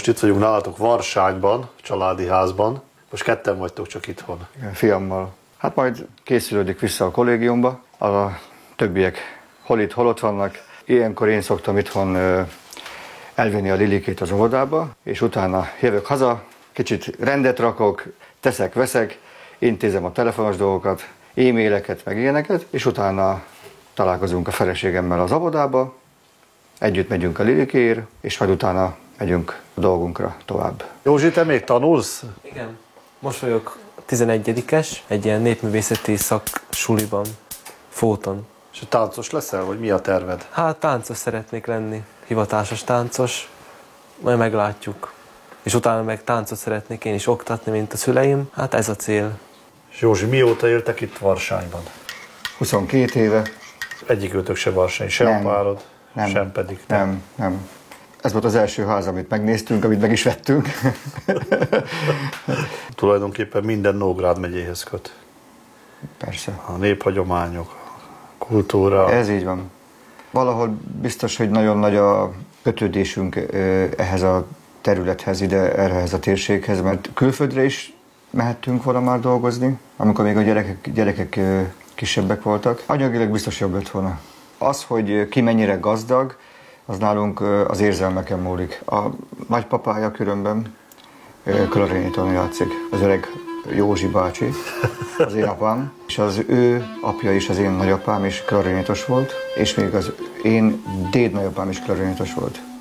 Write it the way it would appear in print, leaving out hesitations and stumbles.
Most itt vagyunk nálatok Varsányban, családi házban. Most ketten vagytok csak itthon. Fiammal. Hát majd készülődik vissza a kollégiumba. A többiek hol itt, hol ott vannak. Ilyenkor én szoktam itthon elvinni a Lilikét az óvodába, és utána jövök haza, kicsit rendet rakok, teszek, veszek, intézem a telefonos dolgokat, e-maileket, meg ilyeneket, és utána találkozunk a feleségemmel az óvodába, együtt megyünk a Lilikéért, és majd utána megyünk a dolgunkra tovább. Józsi, te még tanulsz? Igen. Most vagyok 11-es, egy ilyen népművészeti szaksuliban, Fóton. És táncos leszel, vagy mi a terved? Hát táncos szeretnék lenni, hivatásos táncos, majd meglátjuk. És utána meg táncot szeretnék én is oktatni, mint a szüleim, hát ez a cél. És Józsi, mióta éltek itt Varsányban? 22 éve. Egyikőtök se Varsany, sem Nem. párod, Nem. sem pedig te. Nem. Ez volt az első ház, amit megnéztünk, amit meg is vettünk. Tulajdonképpen minden Nógrád megyéhez köt. Persze. A néphagyományok, a kultúra. Ez így van. Valahol biztos, hogy nagyon nagy a kötődésünk ehhez a területhez, ehhez a térséghez, mert külföldre is mehettünk volna már dolgozni, amikor még a gyerekek kisebbek voltak. Anyagilag biztos jobb lett volna. Az, hogy ki mennyire gazdag, az nálunk az érzelmeken múlik. A nagypapája különben klarinéton játszik, az öreg Józsi bácsi, az én apám, és az ő apja is, az én nagyapám is klarinétos volt, és még az én dédnagyapám is klarinétos volt.